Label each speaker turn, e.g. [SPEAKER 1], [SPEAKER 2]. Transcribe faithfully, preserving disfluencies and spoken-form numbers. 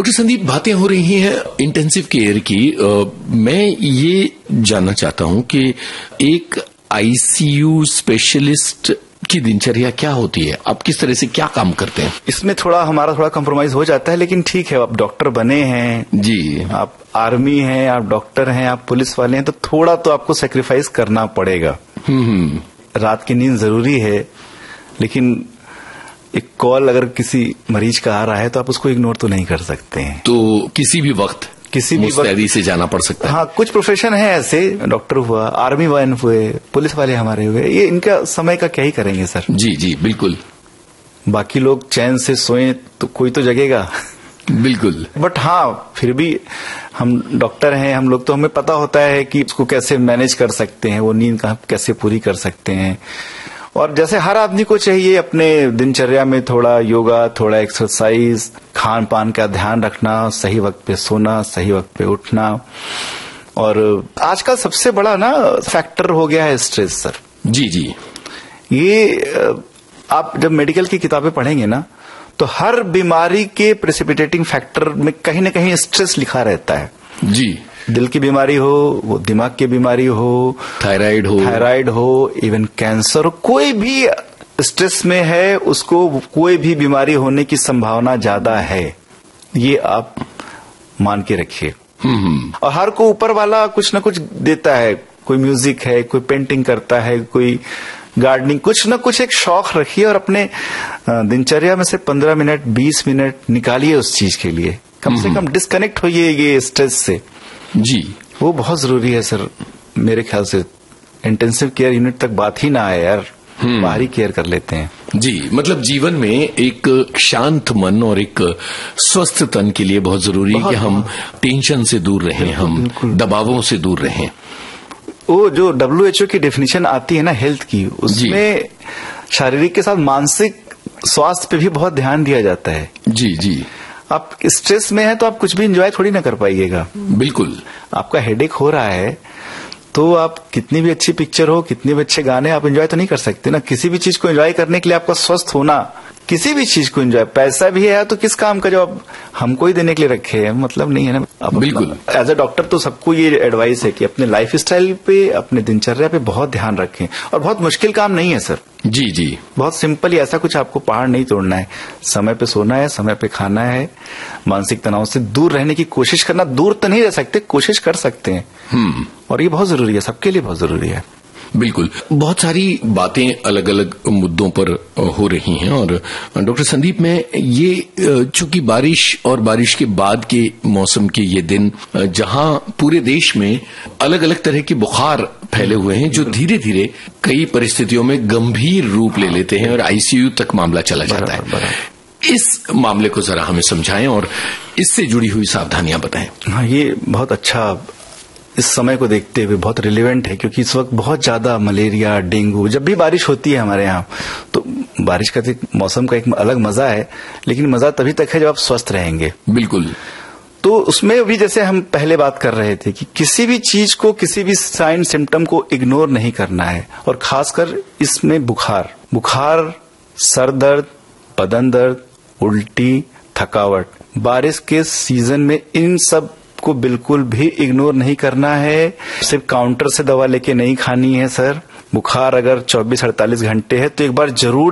[SPEAKER 1] Doctor Sandeep, बातें हो रही हैं इंटेंसिव केयर की। आ, मैं ये जानना चाहता हूं कि एक आईसीयू स्पेशलिस्ट की दिनचर्या क्या होती है? आप किस तरह से क्या काम करते हैं?
[SPEAKER 2] इसमें थोड़ा हमारा थोड़ा कॉम्प्रोमाइज हो जाता है, लेकिन ठीक है, आप डॉक्टर बने हैं
[SPEAKER 1] जी,
[SPEAKER 2] आप आर्मी हैं, आप डॉक्टर हैं, आप पुलिस वाले हैं, तो थोड़ा तो आपको सेक्रीफाइस करना पड़ेगा।
[SPEAKER 1] हम्म
[SPEAKER 2] रात की नींद जरूरी है, लेकिन एक कॉल अगर किसी मरीज का आ रहा है तो आप उसको इग्नोर तो नहीं कर सकते हैं।
[SPEAKER 1] तो किसी भी वक्त
[SPEAKER 2] किसी भी
[SPEAKER 1] मुस्तैदी से जाना पड़ सकता है।
[SPEAKER 2] हाँ, कुछ प्रोफेशन है ऐसे, डॉक्टर हुआ, आर्मी वाले हुए, पुलिस वाले हमारे हुए, ये इनका समय का क्या ही करेंगे सर।
[SPEAKER 1] जी जी बिल्कुल।
[SPEAKER 2] बाकी लोग चैन से सोएं तो कोई तो जगेगा।
[SPEAKER 1] बिल्कुल।
[SPEAKER 2] बट हाँ, फिर भी हम डॉक्टर हैं, हम लोग तो हमें पता होता है कि उसको कैसे मैनेज कर सकते हैं, वो नींद का कैसे पूरी कर सकते हैं। और जैसे हर आदमी को चाहिए अपने दिनचर्या में थोड़ा योगा, थोड़ा एक्सरसाइज, खान पान का ध्यान रखना, सही वक्त पे सोना, सही वक्त पे उठना। और आजकल सबसे बड़ा ना फैक्टर हो गया है स्ट्रेस सर।
[SPEAKER 1] जी जी।
[SPEAKER 2] ये आप जब मेडिकल की किताबें पढ़ेंगे ना, तो हर बीमारी के प्रेसिपिटेटिंग फैक्टर में कहीं ना कहीं स्ट्रेस लिखा रहता है।
[SPEAKER 1] जी,
[SPEAKER 2] दिल की बीमारी हो, वो दिमाग की बीमारी हो,
[SPEAKER 1] थायराइड हो
[SPEAKER 2] थायराइड हो, इवन कैंसर हो, कोई भी स्ट्रेस में है उसको कोई भी बीमारी होने की संभावना ज्यादा है, ये आप मान के रखिए। और हर को ऊपर वाला कुछ ना कुछ देता है, कोई म्यूजिक है, कोई पेंटिंग करता है, कोई गार्डनिंग, कुछ ना कुछ एक शौक रखिए और अपने दिनचर्या में से पंद्रह मिनट बीस मिनट निकालिए उस चीज के लिए। कम से कम डिस्कनेक्ट होइए ये स्ट्रेस से।
[SPEAKER 1] जी,
[SPEAKER 2] वो बहुत जरूरी है सर। मेरे ख्याल से इंटेंसिव केयर यूनिट तक बात ही ना आए यार, बाहरी केयर कर लेते हैं।
[SPEAKER 1] जी, मतलब जीवन में एक शांत मन और एक स्वस्थ तन के लिए बहुत जरूरी है कि हम टेंशन से दूर रहें, हम दबावों से दूर रहें।
[SPEAKER 2] वो जो डब्ल्यू एच ओ की डेफिनेशन आती है ना हेल्थ की, उसमें शारीरिक के साथ मानसिक स्वास्थ्य पे भी बहुत ध्यान दिया जाता है।
[SPEAKER 1] जी जी।
[SPEAKER 2] आप स्ट्रेस में हैं तो आप कुछ भी एंजॉय थोड़ी ना कर पाइएगा।
[SPEAKER 1] बिल्कुल।
[SPEAKER 2] आपका हेडेक हो रहा है तो आप कितनी भी अच्छी पिक्चर हो, कितने भी अच्छे गाने, आप एंजॉय तो नहीं कर सकते ना। किसी भी चीज को एंजॉय करने के लिए आपका स्वस्थ होना, किसी भी चीज को एंजॉय, पैसा भी है तो किस काम का जो आप हमको ही देने के लिए रखे हैं, मतलब नहीं है ना।
[SPEAKER 1] बिल्कुल।
[SPEAKER 2] एज ए डॉक्टर तो सबको ये एडवाइस है कि अपने लाइफ स्टाइल पे, अपने दिनचर्या पे बहुत ध्यान रखें। और बहुत मुश्किल काम नहीं है सर।
[SPEAKER 1] जी जी। बहुत
[SPEAKER 2] सिंपल ही, ऐसा कुछ आपको पहाड़ नहीं तोड़ना है। समय पे सोना है, समय पे खाना है, मानसिक तनाव से दूर रहने की कोशिश करना। दूर तो नहीं रह सकते, कोशिश कर सकते हैं। हम्म और ये बहुत जरूरी है, सबके लिए बहुत जरूरी है।
[SPEAKER 1] बिल्कुल। बहुत सारी बातें अलग अलग मुद्दों पर हो रही हैं और डॉक्टर संदीप, में ये चूंकि बारिश और बारिश के बाद के मौसम के ये दिन जहां पूरे देश में अलग अलग तरह के बुखार फैले हुए हैं जो धीरे धीरे कई परिस्थितियों में गंभीर रूप ले लेते हैं और आईसीयू तक मामला चला जाता है, इस मामले को जरा हमें समझाएं और इससे जुड़ी हुई सावधानियां बताएं।
[SPEAKER 2] हाँ, ये बहुत अच्छा इस समय को देखते हुए बहुत रिलेवेंट है, क्योंकि इस वक्त बहुत ज्यादा मलेरिया, डेंगू, जब भी बारिश होती है हमारे यहाँ, तो बारिश का मौसम का एक अलग मजा है, लेकिन मजा तभी तक है जब आप स्वस्थ रहेंगे।
[SPEAKER 1] बिल्कुल।
[SPEAKER 2] तो उसमें भी जैसे हम पहले बात कर रहे थे कि किसी भी चीज को, किसी भी साइन सिम्टम को इग्नोर नहीं करना है। और खासकर इसमें बुखार बुखार सर दर्द, बदन दर्द, उल्टी, थकावट, बारिश के सीजन में इन सब को बिल्कुल भी इग्नोर नहीं करना है। सिर्फ काउंटर से दवा लेके नहीं खानी है सर। बुखार अगर चौबीस अड़तालीस घंटे है तो एक बार जरूर